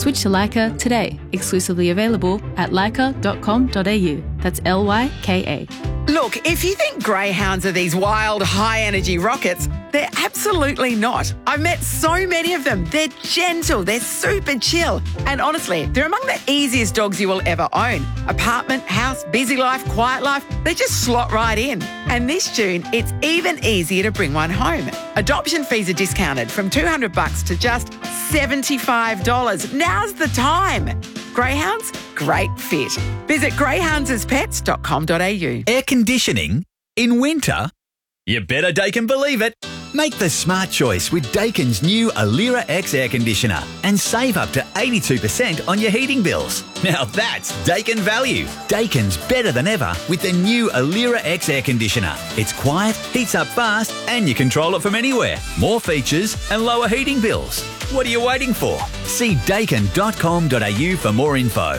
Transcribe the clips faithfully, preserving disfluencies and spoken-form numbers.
Switch to Leica today. Exclusively available at leica dot com dot a u. That's L Y K A. Look, if you think greyhounds are these wild, high-energy rockets, they're absolutely not. I've met so many of them. They're gentle, they're super chill. And honestly, they're among the easiest dogs you will ever own. Apartment, house, busy life, quiet life, they just slot right in. And this June, it's even easier to bring one home. Adoption fees are discounted from two hundred bucks to just seventy-five dollars. Now's the time. Greyhounds, great fit. Visit greyhounds as pets dot com dot a u. Air conditioning in winter? You better Daikin believe it. Make the smart choice with Daikin's new Alira X air conditioner and save up to eighty-two percent on your heating bills. Now that's Daikin value. Daikin's better than ever with the new Alira X air conditioner. It's quiet, heats up fast, and you control it from anywhere. More features and lower heating bills. What are you waiting for? See daikin dot com dot a u for more info.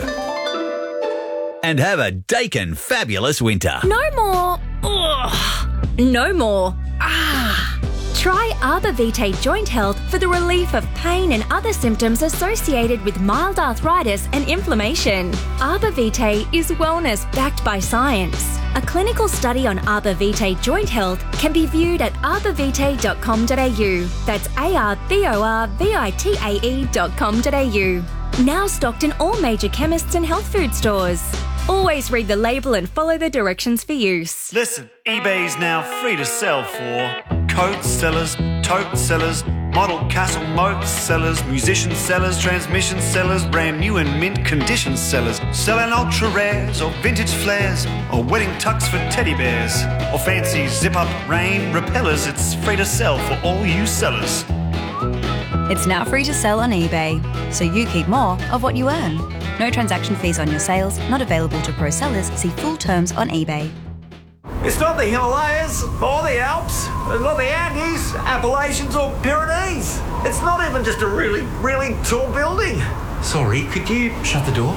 And have a Daikin fabulous winter. No more. Ugh. No more. Ah. Try Arbor Vitae Joint Health for the relief of pain and other symptoms associated with mild arthritis and inflammation. Arbor Vitae is wellness backed by science. A clinical study on Arbor Vitae Joint Health can be viewed at arbor vitae dot com dot a u. That's A R B O R V I T A E dot com dot a u. Now stocked in all major chemists and health food stores. Always read the label and follow the directions for use. Listen, eBay's now free to sell for coat sellers, tote sellers, model castle moat sellers, musician sellers, transmission sellers, brand new and mint condition sellers, selling ultra rares or vintage flares or wedding tux for teddy bears or fancy zip-up rain repellers. It's free to sell for all you sellers. It's now free to sell on eBay, so you keep more of what you earn. No transaction fees on your sales, not available to pro sellers. See full terms on eBay. It's not the Himalayas or the Alps, it's not the Andes, Appalachians or Pyrenees. It's not even just a really, really tall building. Sorry, could you shut the door?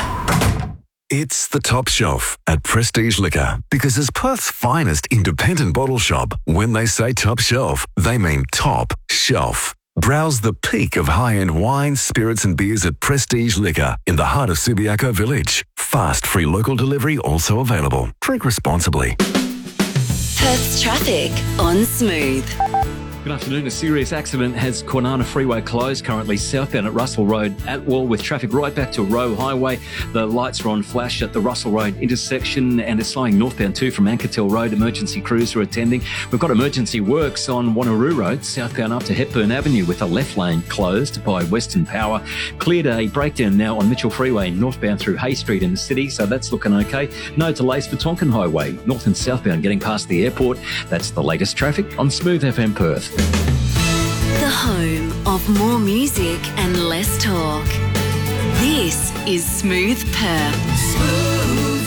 It's the Top Shelf at Prestige Liquor, because as Perth's finest independent bottle shop, when they say top shelf, they mean top shelf. Browse the peak of high-end wines, spirits and beers at Prestige Liquor in the heart of Subiaco Village. Fast, free local delivery also available. Drink responsibly. Perth's traffic on Smooth. Good afternoon. A serious accident has Kwinana Freeway closed, currently southbound at Russell Road at Wall, with traffic right back to Roe Highway. The lights are on flash at the Russell Road intersection, and it's slowing northbound too from Ankertel Road. Emergency crews are attending. We've got emergency works on Wanneroo Road, southbound up to Hepburn Avenue, with a left lane closed by Western Power. Cleared a breakdown now on Mitchell Freeway, northbound through Hay Street in the city, so that's looking okay. No delays for Tonkin Highway, north and southbound getting past the airport. That's the latest traffic on Smooth F M Perth. The home of more music and less talk. This is Smooth Perth. Smooth.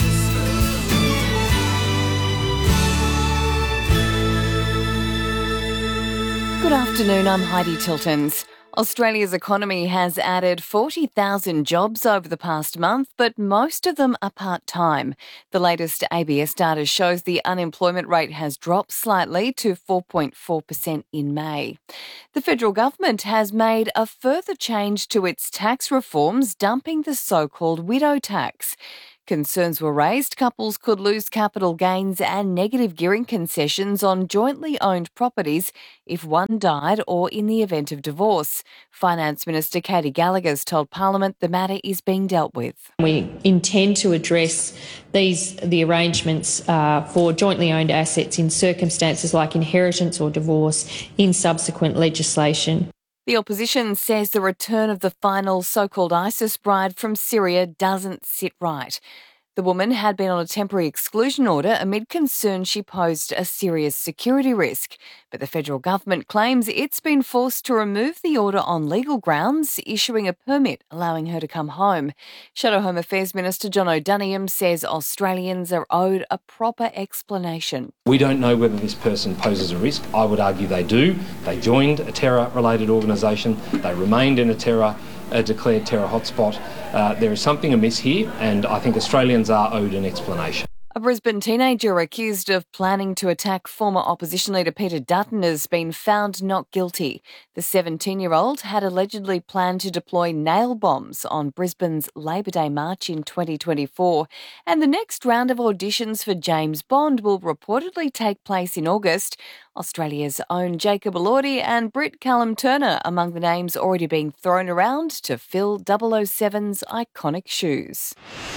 Good afternoon, I'm Heidi Tiltons. Australia's economy has added forty thousand jobs over the past month, but most of them are part-time. The latest A B S data shows the unemployment rate has dropped slightly to four point four percent in May. The federal government has made a further change to its tax reforms, dumping the so-called widow tax. Concerns were raised couples could lose capital gains and negative gearing concessions on jointly owned properties if one died or in the event of divorce. Finance Minister Katie Gallagher's told Parliament the matter is being dealt with. We intend to address these the arrangements uh, for jointly owned assets in circumstances like inheritance or divorce in subsequent legislation. The opposition says the return of the final so-called ISIS bride from Syria doesn't sit right. The woman had been on a temporary exclusion order amid concern she posed a serious security risk. But the federal government claims it's been forced to remove the order on legal grounds, issuing a permit allowing her to come home. Shadow Home Affairs Minister John O'Donoghue says Australians are owed a proper explanation. We don't know whether this person poses a risk. I would argue they do. They joined a terror-related organisation. They remained in a terror a declared terror hotspot. Uh, there is something amiss here, and I think Australians are owed an explanation. A Brisbane teenager accused of planning to attack former opposition leader Peter Dutton has been found not guilty. The seventeen-year-old had allegedly planned to deploy nail bombs on Brisbane's Labor Day march in twenty twenty-four. And the next round of auditions for James Bond will reportedly take place in August. Australia's own Jacob Elordi and Brit Callum Turner among the names already being thrown around to fill double oh seven's iconic shoes.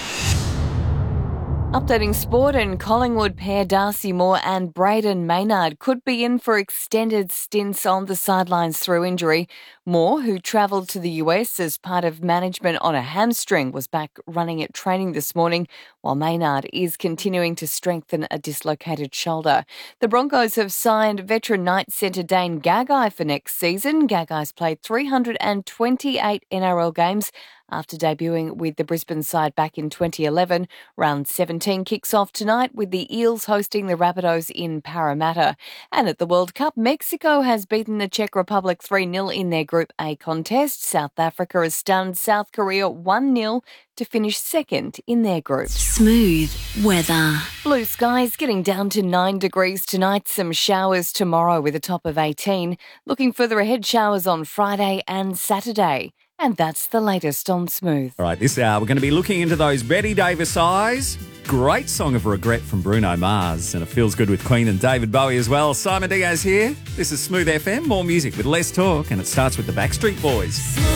Updating sport, and Collingwood pair Darcy Moore and Brayden Maynard could be in for extended stints on the sidelines through injury. Moore, who travelled to the U S as part of management on a hamstring, was back running at training this morning, while Maynard is continuing to strengthen a dislocated shoulder. The Broncos have signed veteran Knights centre Dane Gagai for next season. Gagai's played three hundred twenty-eight N R L games after debuting with the Brisbane side back in twenty eleven. Round seventeen kicks off tonight with the Eels hosting the Rabbitohs in Parramatta. And at the World Cup, Mexico has beaten the Czech Republic three nil in their Group A contest. South Africa has stunned South Korea one nil to finish second in their group. Smooth weather. Blue skies getting down to nine degrees tonight. Some showers tomorrow with a top of eighteen. Looking further ahead, showers on Friday and Saturday. And that's the latest on Smooth. All right, this hour we're going to be looking into those Betty Davis eyes. Great song of regret from Bruno Mars, and it feels good with Queen and David Bowie as well. Simon Diaz here. This is Smooth F M. More music with less talk, and it starts with the Backstreet Boys.